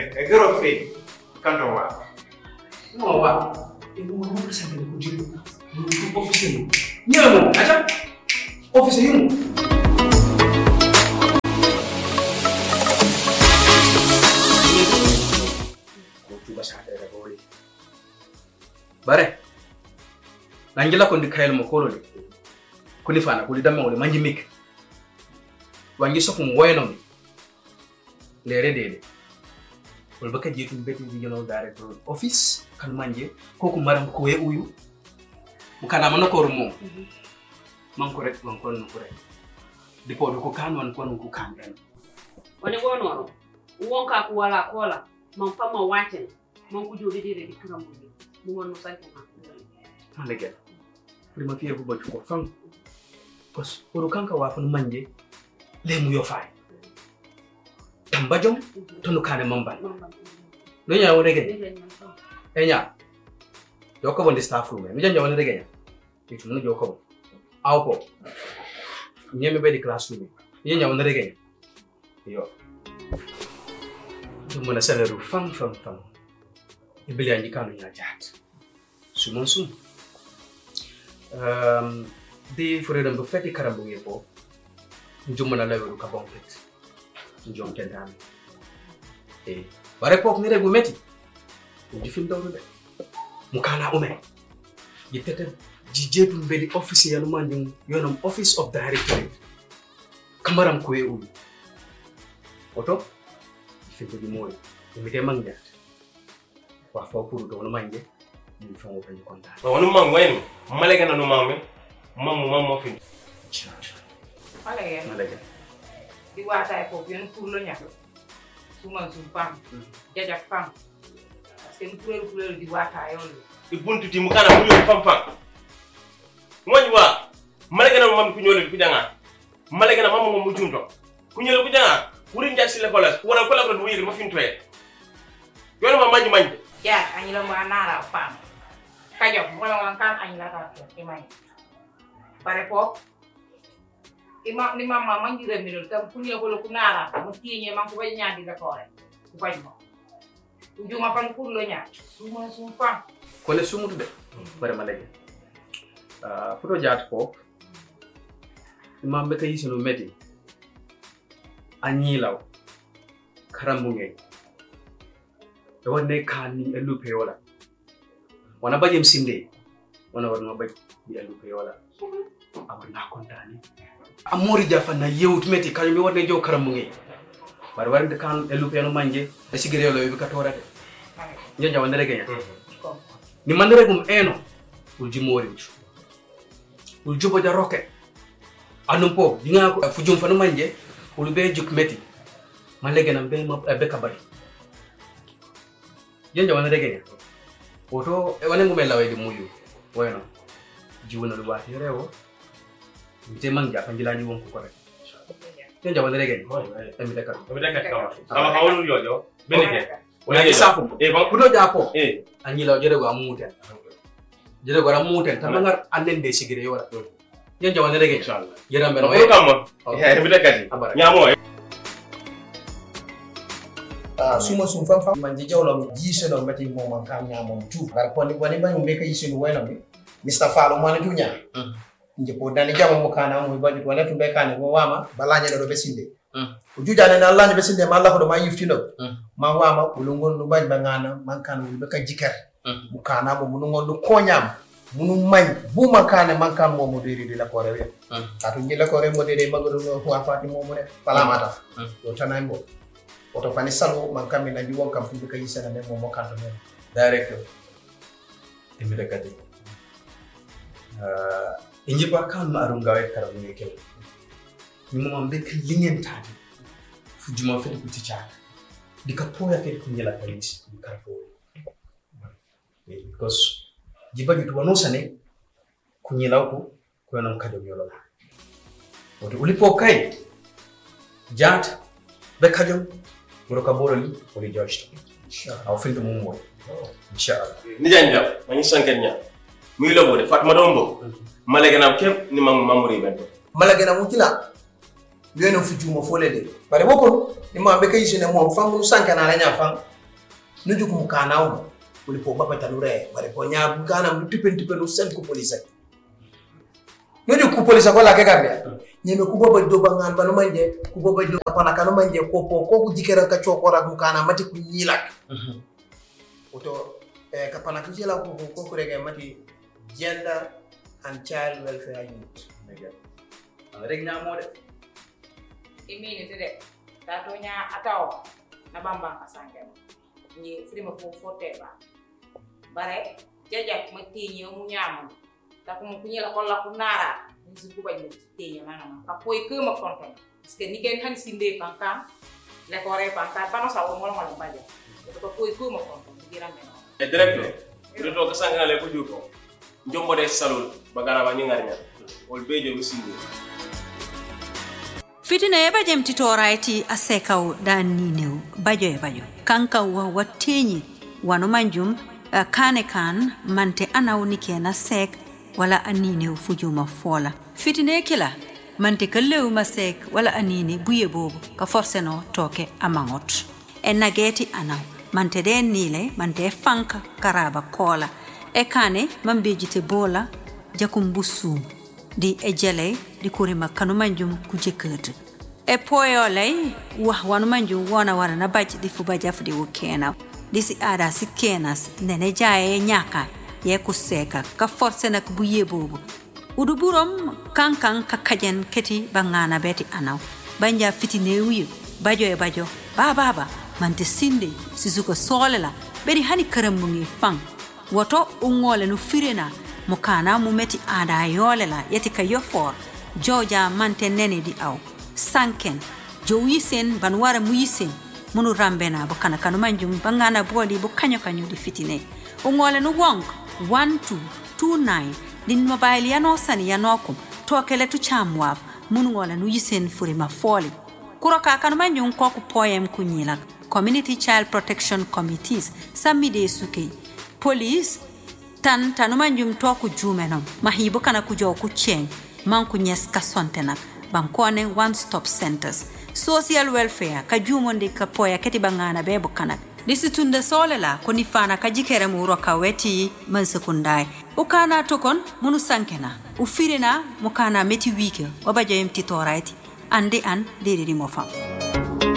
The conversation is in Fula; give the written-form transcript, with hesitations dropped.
gero free kanto wa mo wa ibu mo presente ko jibu mo office ni mo aja office yumu ko tuba sa da bori bare nangila ko ndi kayel mo kolo de kuni fana kuli damma wala manji mik wangi sokum woyno lere dede wala baka jitu beti regional director office kan manje koku maram ko we uyu mukana manako rumo man ko rek man kon ko rek dipo do ko kan wan kon ko kan en woni wono wonka ko wala kola man fama waten man ko jodi dire di karambo mu wonno sanko ma legel prima fiye ko baccu ko fam kos ko kanka wa fon manje lemu yo fay tambajom tonu kane mambal no nya wona rege enya yoko bon staff room mi janja wona rege nya itu no yoko awko nyeme be di classroom mi nya wona rege yo to mona salaru fam ibili andi kanu nya jat sumon sum di freedom bu feti karambu yepo njumana leweru ka bonket njom tentami bare pop ni regu meti di film dawdo de mukana ume yitete jijetu mbeli official manjum yonam office of directorate kamaram ko e oto film di moy mi mangja wa fa pour do no manje ni fa mo fani konta wonu mang wayno malega na no mamme mam fi Malega. Di wata ko bien pour lo ñak. Suma pam. Jaja pam. Sen couleur di wata yo. I buntu ti mu kana mu ñu fam ngoni wa malega na mam ku ñole ku janga malega na mam mu junto ku ñole ku janga wuri njax ci l'école wala ko la ko wuyir ma fin toye yono ma manji Ya, ani lo ma nara pam. Kajo mo la kan ani la ta ke mai. Pare po ni mama mangi remiro tam kunya ko kunara mo tienye man ko banya di la kore ko banya ujuma fan kullo nya suma pam ko le sumutu de bare malege futo jaat ko imam be kay sunu meti anyilaw karambunge do wonne kan elu peyola wana bajem sinde wana warno baj di elu peyola awna kontani amori jafa na yewut meti kany mi wonne jow karambunge bar warde kan elu peyano manje e sigire lo be ka torate nja wandere genya ni mandere gum eno ulji mori uljubo ja roke anumpo dinga ko fujum fanu manje ulbe juk meti malege nam be be kabari nja wandere genya oto e wane ngum lawe di muyu woyno jiwona lu wati rewo mite mangja panjilani wonko ko rek nja wandere genya mi dekkat sama hawlu yojo benike wala safu ba kudo japo anyila jere go amuten jere go amuten tamangar annende sigire yora nja wandere genya inshallah yera mbeno ko kam mi dekkati nyamo suma sum fam manje jawlo jise no mati mo man kam nyamo tu gar ko ni ban be kay sinu wayno mi Mr. Falo man dunya nje ko dani jamo mo kana mo bandi wala to be kana mo wama balanya do be sinde o jujane na Allah be sinde ma Allah ko do ma yiftino ma wama ko ngon no bañ bangana man kan be ka jiker mu kana mo ngon do konyam munu mañ bu man kana man kan mo mo deri la ko rewe atu ngi la ko re mo deri magado no ko afati mo mo ne fala mata do tanay mo oto pani salo man kam na jiwon kam fu be kay sene ne mo kan do director emire kadi injiba kan ma arun gawe karabunge kew ni mo mambe ke lingentani fu juma fe ko ticha dika poya fe ko nyela police di karfo because jiba bitu wanosane kunyela ko nam kado yolo woto ulipo kai jat be kajom muroka boroli woli joshto inshallah aw filto mum mo inshallah ni janja mani sankenya muy lobo de fatma dombo malagana kep ni mamuri bendo malagana mukila yeno fujuma fole de bare boko ni ma be kay sene mo fangu sankana la nya fang nuju ku mukana uli po baba tanure bare po nya mukana mtipen no send ku police nuju ku police ko la ke gambia nyeme ku boba do bangan banu manje ku boba do pana kanu manje ko ku jikera ka chokora mukana mati ku nyilak oto kapana ku jela ko rege mati gender and child welfare unit rek nya mo de imini tede tatonya atao na bamba asange ni frima ko foteba bare jaja mati mu nyam ta ko kunyela ko la ko nara ni su ko bañ ti nana ka poy ke ma konton parce que ni ken han sinde panka le ko re panka pano sa mo mo baje ko poy ko ma konton dirame e directo to ko sanga le ko juko njombo de salul bagara ba nyingarnya ol bejo mi sinde fitina e bajem titoraiti asekaw dan ninew bajo e bajo kanka wa watenyi wano manjum kane kan mante anawni kena sek wala anine fujuma fola fitine kila mante kallew masek wala anine buye bobo ka forceno toke amangot en nageti anaw mante de nile mante fanka karaba kola e kane mambejite bola jakum busu di ejele di kurima kanu manjum kujekert e poyole wanu manjum wona wana na baji di fubaja fudi wokena disi ada sikenas nene jaye nyaka ye kuseka ka force nak buye bobu uduburom kankan kakajen keti bangana beti anaw banja fitine wiyo bajo e bajo baba mante sinde sisuko solela beri hani karamungi fang woto ungole no firena mukana mu meti ada yolela yetika yofor joja mante nene di aw sanken jowisen banwara muyisen munu rambena bo kana kanu manjum bangana boli bo kanyo di fitine ungole no wonk 1229 din mobile yano sani yanokum tokele tu chamwaf munu ngole no yisen furima foli kuroka kanu manjum koku poem kunyila community child protection committees samide suke police tan tanumanjum toku jumenom mahibo kana kujo ku chen manku nyes ka sontenak bankone one stop centers social welfare ka jumonde ka poya keti bangana bebo kanak disi tunde solela koni fana ka jikere mu roka weti man sekundai ukana tokon munu sankena ufirina mukana meti wike obaje mti toraiti ande an dede di mofam